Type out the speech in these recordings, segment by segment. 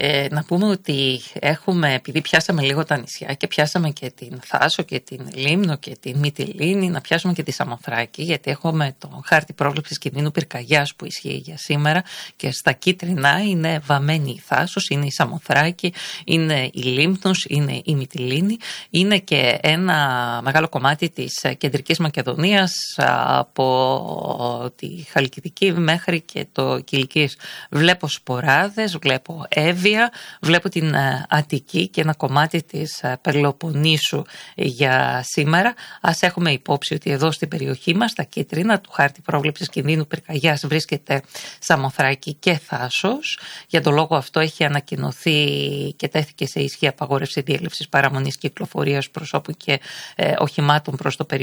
Να πούμε ότι επειδή πιάσαμε λίγο τα νησιά και πιάσαμε και την Θάσο και την Λίμνο και την Μυτιλήνη, να πιάσουμε και τη Σαμοθράκη, γιατί έχουμε το χάρτη πρόβλεψης κινδύνου πυρκαγιάς που ισχύει για σήμερα και στα κίτρινα είναι βαμμένη η Θάσος, είναι η Σαμοθράκη, είναι η Λίμνος, είναι η Μυτιλήνη, είναι και ένα μεγάλο κομμάτι της Κεντρικής Μακεδονίας από τη Χαλκιδική μέχρι και το Κιλκής. Βλέπω Σποράδες, βλέπω Εύβοια, βλέπω την Αττική και ένα κομμάτι της Πελοποννήσου για σήμερα. Ας έχουμε υπόψη ότι εδώ στην περιοχή μας, στα κίτρινα του χάρτη πρόβλεψης κινδύνου πυρκαγιάς, βρίσκεται Σαμοθράκη και Θάσος. Για τον λόγο αυτό έχει ανακοινωθεί και τέθηκε σε ισχύ απαγόρευση διέλευσης παραμονής κυκλοφορίας προσώπου και οχημάτων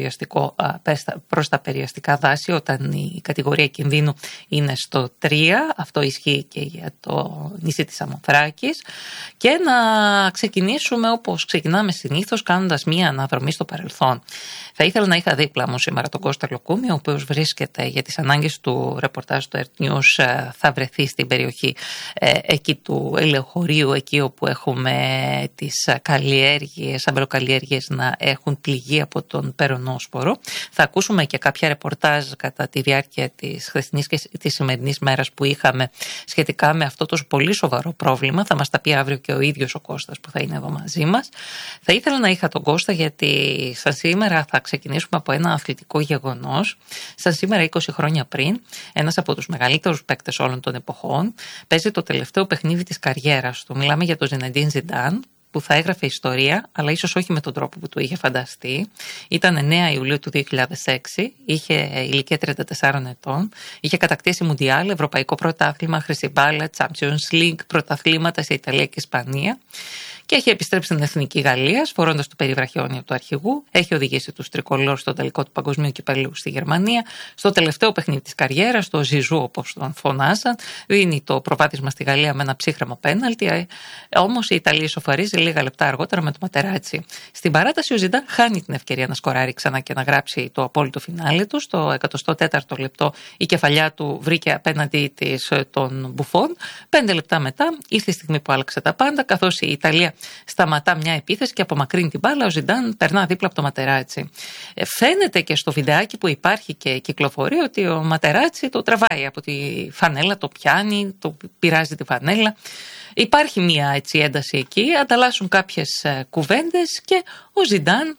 προς τα περιαστικά δάση, όταν η κατηγορία κινδύνου είναι στο 3. Αυτό ισχύει και για το νησί της Σαμοθράκης. Και να ξεκινήσουμε όπως ξεκινάμε συνήθως, κάνοντας μία αναδρομή στο παρελθόν. Θα ήθελα να είχα δίπλα μου σήμερα τον Κώστα Λοκούμη, ο οποίος βρίσκεται για τις ανάγκες του ρεπορτάζ του Earth News, θα βρεθεί στην περιοχή εκεί του ελαιοχωρίου, εκεί όπου έχουμε τις καλλιέργειες, αμπελοκαλλιέργειες να έχουν πληγεί από τον περονόσπορο. Θα ακούσουμε και κάποια ρεπορτάζ κατά τη διάρκεια της χθεσινής και της σημερινής μέρας που είχαμε σχετικά με αυτό το πολύ σοβαρό πρόβλημα. Θα μας τα πει αύριο και ο ίδιος ο Κώστας που θα είναι εδώ μαζί μας. Θα ήθελα να είχα τον Κώστα γιατί σαν σήμερα θα ξεκινήσουμε από ένα αθλητικό γεγονός. Σαν σήμερα 20 χρόνια πριν, ένας από τους μεγαλύτερους παίκτες όλων των εποχών παίζει το τελευταίο παιχνίδι της καριέρας του. Μιλάμε για τον Ζινεντίν Ζιντάν, που θα έγραφε ιστορία, αλλά ίσως όχι με τον τρόπο που το είχε φανταστεί. Ήταν 9 Ιουλίου του 2006, είχε ηλικία 34 ετών, είχε κατακτήσει Μουντιάλ, Ευρωπαϊκό Πρωτάθλημα, Χρυσή Μπάλα, Champions League, πρωταθλήματα σε Ιταλία και Ισπανία. Και έχει επιστρέψει στην Εθνική Γαλλία, φορώντας το περιβραχιόνιο του αρχηγού. Έχει οδηγήσει τους τρικολόρ στο τελικό του Παγκοσμίου Κυπελλού στη Γερμανία. Στο τελευταίο παιχνίδι της καριέρας, το Ζιζού όπως τον φωνάζαν, δίνει το προβάδισμα στη Γαλλία με ένα ψύχρεμο πέναλτι. Όμως η Ιταλία ισοφαρίζει λίγα λεπτά αργότερα με το Ματεράτσι. Στην παράταση ο Ζιντάν χάνει την ευκαιρία να σκοράρει ξανά και να γράψει το απόλυτο φινάλε του. Στο 104ο λεπτό η κεφαλιά του βρήκε απέναντί της τον Μπουφόν. 5 λεπτά μετά ήρθε η στιγμή που άλλαξε τα πάντα, καθώς η Ιταλία σταματά μια επίθεση και απομακρύνει την μπάλα. Ο Ζιντάν περνά δίπλα από το Ματεράτσι. Φαίνεται και στο βιντεάκι που υπάρχει και κυκλοφορεί ότι ο Ματεράτσι το τραβάει από τη φανέλα, το πιάνει, το πειράζει τη φανέλα. Υπάρχει μια ένταση εκεί, ανταλλάσσουν κάποιες κουβέντες και ο Ζιντάν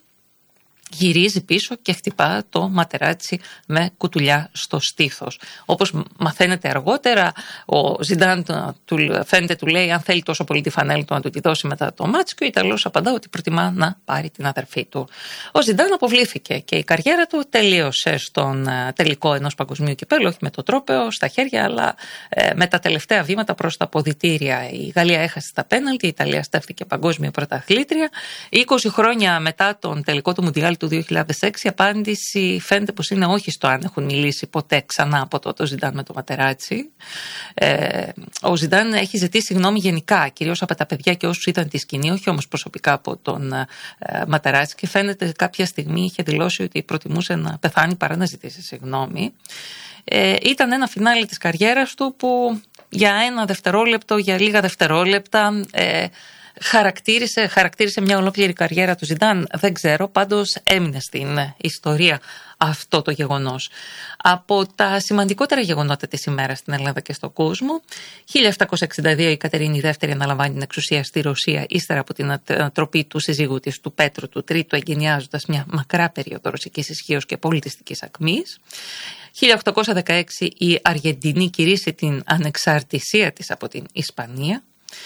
γυρίζει πίσω και χτυπά το Ματεράτσι με κουτουλιά στο στήθος. Όπως μαθαίνετε αργότερα, ο Ζιντάν του λέει αν θέλει τόσο πολύ τη φανέλα του να του τη δώσει μετά το μάτς, και ο Ιταλός απαντά ότι προτιμά να πάρει την αδερφή του. Ο Ζιντάν αποβλήθηκε και η καριέρα του τελείωσε στον τελικό ενός παγκοσμίου κυπέλλου, όχι με το τρόπαιο στα χέρια, αλλά με τα τελευταία βήματα προς τα αποδυτήρια. Η Γαλλία έχασε στα πέναλτι, η Ιταλία στέφθηκε παγκόσμια πρωταθλήτρια. 20 χρόνια μετά τον τελικό του Μουντιάλ του 2006, η απάντηση φαίνεται πως είναι όχι στο αν έχουν μιλήσει ποτέ ξανά από τότε ο Ζιντάν με το Ματεράτσι. Ο Ζιντάν έχει ζητήσει συγγνώμη γενικά, κυρίως από τα παιδιά και όσους ήταν τη σκηνή, όχι όμως προσωπικά από τον Ματεράτσι, και φαίνεται κάποια στιγμή είχε δηλώσει ότι προτιμούσε να πεθάνει παρά να ζητήσει συγγνώμη. Ήταν ένα φινάλε της καριέρας του που για ένα δευτερόλεπτο, για λίγα δευτερόλεπτα χαρακτήρισε μια ολόκληρη καριέρα του Ζιντάν. Δεν ξέρω, πάντως έμεινε στην ιστορία αυτό το γεγονός. Από τα σημαντικότερα γεγονότα της ημέρας στην Ελλάδα και στον κόσμο, 1762 η Κατερίνη δεύτερη αναλαμβάνει την εξουσία στη Ρωσία ύστερα από την ανατροπή του συζύγου της, του Πέτρου του Τρίτου, εγκαινιάζοντας μια μακρά περίοδο ρωσικής ισχύως και πολιτιστικής ακμής. 1816 η Αργεντινή κηρύσσει την ανεξαρτησία της από την Ισπανία.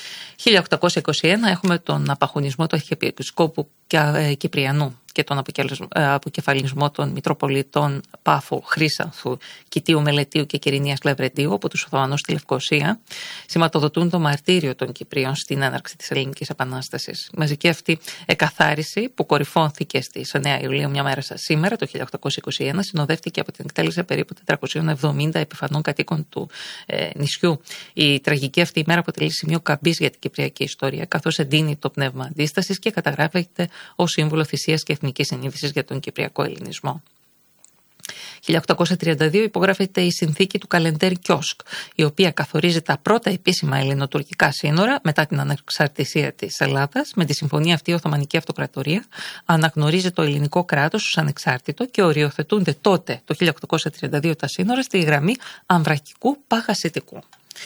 1821 έχουμε τον απαχωνισμό του Αρχιεπισκόπου Κυπριανού και τον αποκεφαλισμό των Μητροπολιτών Πάφου, Χρύσανθου, Κιτίου Μελετίου και Κυρηνίας Λευρεντίου από τους Οθωμανούς στη Λευκοσία, σηματοδοτούν το μαρτύριο των Κυπρίων στην έναρξη της Ελληνικής Επανάστασης. Η μαζική αυτή εκαθάριση, που κορυφώθηκε στις 9 Ιουλίου, μια μέρα σαν σήμερα, το 1821, συνοδεύτηκε από την εκτέλεση περίπου 470 επιφανών κατοίκων του νησιού. Η τραγική αυτή ημέρα αποτελεί σημείο καμπής για την κυπριακή ιστορία, καθώς εντείνει το πνεύμα αντίστασης και καταγράφεται ως σύμβολο θυσίας και εθνικής συνείδησης για τον κυπριακό ελληνισμό. 1832 υπογράφεται η συνθήκη του Καλεντέρ Κιόσκ, η οποία καθορίζει τα πρώτα επίσημα ελληνοτουρκικά σύνορα μετά την ανεξαρτησία της Ελλάδας. Με τη συμφωνία αυτή η Οθωμανική Αυτοκρατορία αναγνωρίζει το ελληνικό κράτος ως ανεξάρτητο και οριοθετούνται τότε το 1832 τα σύνορα στη γραμμή Αμβρακικού Παχασιτικού.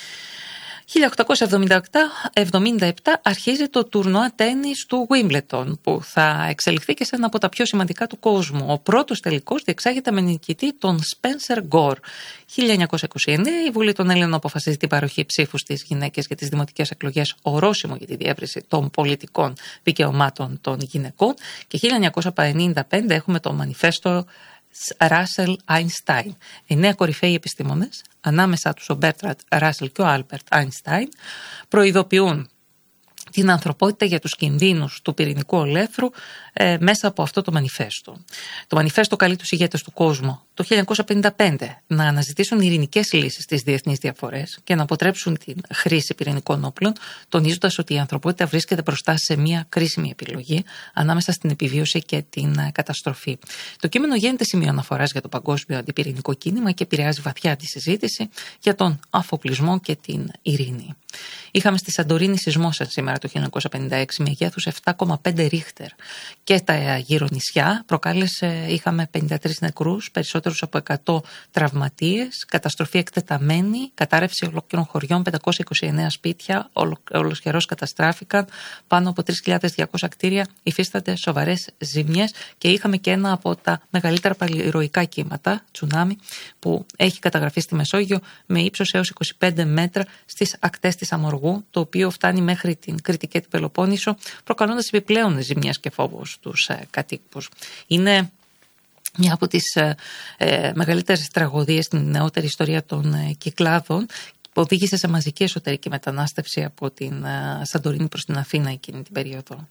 1877 αρχίζει το τουρνουά τένις του Wimbledon, που θα εξελιχθεί και σε ένα από τα πιο σημαντικά του κόσμου. Ο πρώτος τελικός διεξάγεται με νικητή τον Σπένσερ Γκορ. 1929 η Βουλή των Ελλήνων αποφασίζει την παροχή ψήφου στις γυναίκες για τις δημοτικές εκλογές, ορόσημο για τη διεύρυνση των πολιτικών δικαιωμάτων των γυναικών, και 1955 έχουμε το μανιφέστο Ράσελ Αϊνστάιν. 9 κορυφαίοι επιστήμονες, ανάμεσα τους ο Μπέρτραντ Ράσελ και ο Άλμπερτ Αϊνστάιν, προειδοποιούν την ανθρωπότητα για τους κινδύνους του πυρηνικού ολέθρου μέσα από αυτό το μανιφέστο. Το μανιφέστο καλεί τους ηγέτες του κόσμου το 1955 να αναζητήσουν ειρηνικές λύσεις στις διεθνείς διαφορές και να αποτρέψουν την χρήση πυρηνικών όπλων, τονίζοντας ότι η ανθρωπότητα βρίσκεται μπροστά σε μια κρίσιμη επιλογή ανάμεσα στην επιβίωση και την καταστροφή. Το κείμενο γίνεται σημείο αναφοράς για το παγκόσμιο αντιπυρηνικό κίνημα και επηρεάζει βαθιά τη συζήτηση για τον αφοπλισμό και την ειρήνη. Είχαμε στη Σαντορίνη σεισμό σήμερα το 1956 μεγέθους 7,5 ρίχτερ, και τα γύρω νησιά είχαμε 53 νεκρούς, περισσότερους από 100 τραυματίες, καταστροφή εκτεταμένη, κατάρρευση ολόκληρων χωριών, 529 σπίτια ολοσχερώς καταστράφηκαν, πάνω από 3.200 κτίρια υφίστανται σοβαρές ζημιές, και είχαμε και ένα από τα μεγαλύτερα παλιροϊκά κύματα, τσουνάμι, που έχει καταγραφεί στη Μεσόγειο με ύψος έως 25 μέτρα στις ακτές της Αμοργού, το οποίο φτάνει μέχρι την Κρήτη και την Πελοπόννησο, προκαλώντας επιπλέον ζημιές και φόβους στους κατοίκους. Είναι μια από τις μεγαλύτερες τραγωδίες στην νεότερη ιστορία των Κυκλάδων, που οδήγησε σε μαζική εσωτερική μετανάστευση από την Σαντορίνη προς την Αθήνα εκείνη την περίοδο.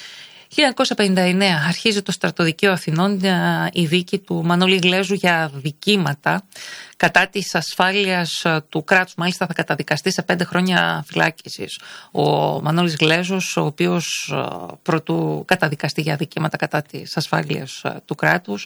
1959 αρχίζει το στρατοδικείο Αθηνών, η δίκη του Μανώλη Γλέζου για δικήματα κατά της ασφάλειας του κράτους. Μάλιστα θα καταδικαστεί σε 5 χρόνια φυλάκισης ο Μανώλης Γλέζος, ο οποίος πρωτού καταδικαστεί για δικήματα κατά της ασφάλειας του κράτους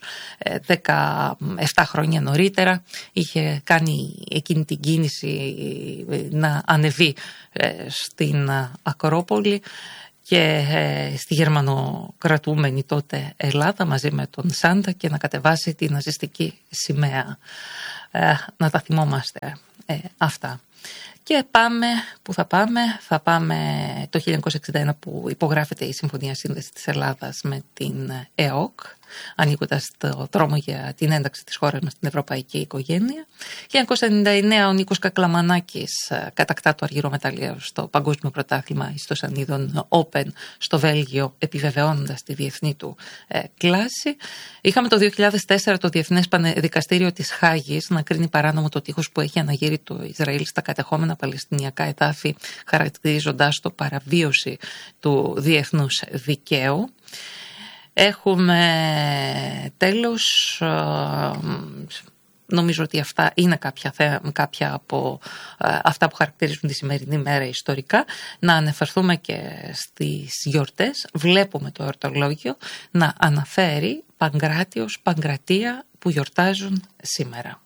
17 χρόνια νωρίτερα είχε κάνει εκείνη την κίνηση να ανεβεί στην Ακρόπολη και στη γερμανοκρατούμενη τότε Ελλάδα μαζί με τον Σάντα, και να κατεβάσει τη ναζιστική σημαία. Να τα θυμόμαστε αυτά. Και θα πάμε το 1961 που υπογράφεται η Συμφωνία Σύνδεσης της Ελλάδας με την ΕΟΚ, ανοίγοντας το δρόμο για την ένταξη της χώρας μας στην ευρωπαϊκή οικογένεια. 1999 ο Νίκος Κακλαμανάκης κατακτά το αργυρό μεταλλείο στο Παγκόσμιο Πρωτάθλημα Ιστοσανίδων Open στο Βέλγιο, επιβεβαιώνοντας τη διεθνή του κλάση. Είχαμε το 2004 το Διεθνές Δικαστήριο της Χάγης να κρίνει παράνομο το τείχος που έχει αναγείρει το Ισραήλ στα κατεχόμενα παλαιστινιακά εδάφη, χαρακτηρίζοντας το παραβίωση του διεθνούς δικαίου. Έχουμε τέλος, νομίζω ότι αυτά είναι κάποια από αυτά που χαρακτηρίζουν τη σημερινή μέρα ιστορικά. Να αναφερθούμε και στις γιορτές. Βλέπουμε το εορτολόγιο να αναφέρει Παγκράτιος, Παγκρατία που γιορτάζουν σήμερα.